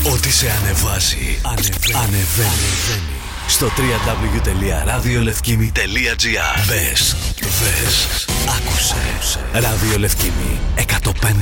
Ό,τι σε ανεβάζει, ανεβαίνει. Στο www.radiolevkimi.gr. Δες, άκουσε. Ράδιο Λευκήμη 105.